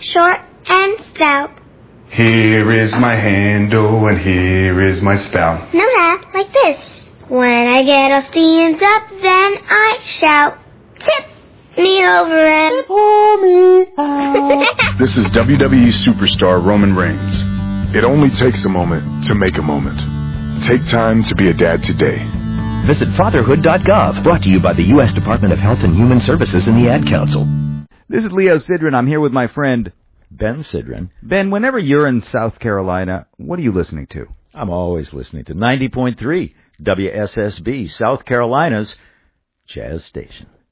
short and stout. Here is my handle and here is my spout. No, Dad, like this. When I get all steamed up, then I shout, tip me over and pour me out. This is WWE superstar Roman Reigns. It only takes a moment to make a moment. Take time to be a dad today. Visit fatherhood.gov, brought to you by the U.S. Department of Health and Human Services and the Ad Council. This is Leo Sidran. I'm here with my friend Ben Sidran. Ben, whenever you're in South Carolina, what are you listening to? I'm always listening to 90.3 WSSB, South Carolina's Jazz Station.